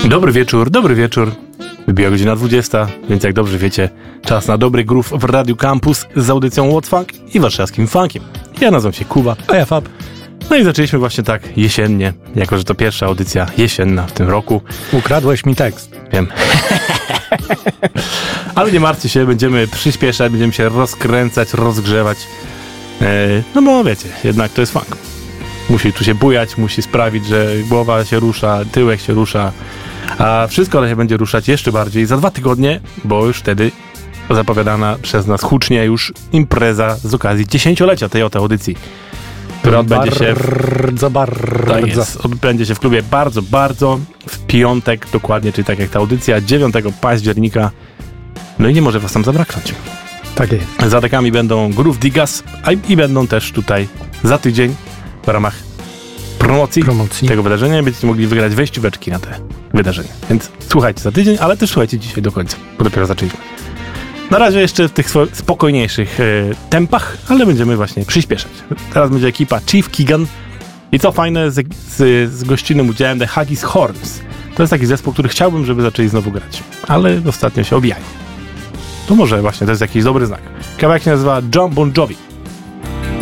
Dobry wieczór. Wybiła godzina 20, więc jak dobrze wiecie, czas na dobry groove w Radiu Campus z audycją What Funk i warszawskim funkiem. Ja nazywam się Kuba, a ja Fab. No i zaczęliśmy właśnie tak jesiennie, jako że to pierwsza audycja jesienna w tym roku. Ukradłeś mi tekst. Wiem. Ale nie martwcie się, będziemy przyspieszać, będziemy się rozkręcać, rozgrzewać. No bo wiecie, jednak to jest funk. Musi tu się bujać, musi sprawić, że głowa się rusza, tyłek się rusza, a wszystko się będzie ruszać jeszcze bardziej za 2 tygodnie, bo już wtedy zapowiadana przez nas hucznie już impreza z okazji 10-lecia tej oto audycji, która odbędzie się odbędzie się w klubie bardzo w piątek dokładnie, czyli tak jak ta audycja 9 października. No i nie może was tam zabraknąć. Tak jest. Za dekami będą Groove Digas i będą też tutaj za tydzień w ramach promocji tego wydarzenia będziecie mogli wygrać wejścióweczki na te wydarzenie. Więc słuchajcie za tydzień, ale też słuchajcie dzisiaj do końca, bo dopiero zaczęliśmy. Na razie jeszcze w tych spokojniejszych tempach, ale będziemy właśnie przyspieszać. Teraz będzie ekipa Chief Keegan i co fajne, z gościnnym udziałem The Haggis Horns. To jest taki zespół, który chciałbym, żeby zaczęli znowu grać, ale ostatnio się obijają. To może właśnie to jest jakiś dobry znak. Kawałek się nazywa John Bon Jovi.